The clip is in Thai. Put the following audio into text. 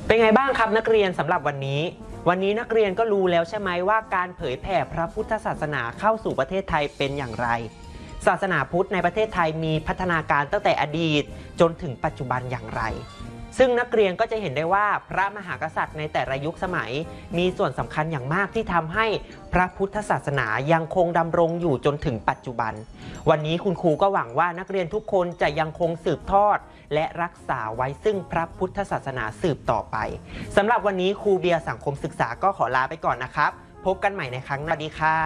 เป็นไงบ้างครับนักเรียนสำหรับวันนี้นักเรียนก็รู้แล้วใช่ไหมว่าการเผยแผ่พระพุทธศาสนาเข้าสู่ประเทศไทยเป็นอย่างไรศาสนาพุทธในประเทศไทยมีพัฒนาการตั้งแต่อดีตจนถึงปัจจุบันอย่างไรซึ่งนักเรียนก็จะเห็นได้ว่าพระมหากษัตริย์ในแต่ละยุคสมัยมีส่วนสำคัญอย่างมากที่ทำให้พระพุทธศาสนายังคงดำรงอยู่จนถึงปัจจุบันวันนี้คุณครูก็หวังว่านักเรียนทุกคนจะยังคงสืบทอดและรักษาไว้ซึ่งพระพุทธศาสนาสืบต่อไปสำหรับวันนี้ครูเบียร์สังคมศึกษาก็ขอลาไปก่อนนะครับพบกันใหม่ในครั้งหน้าสวัสดีค่ะ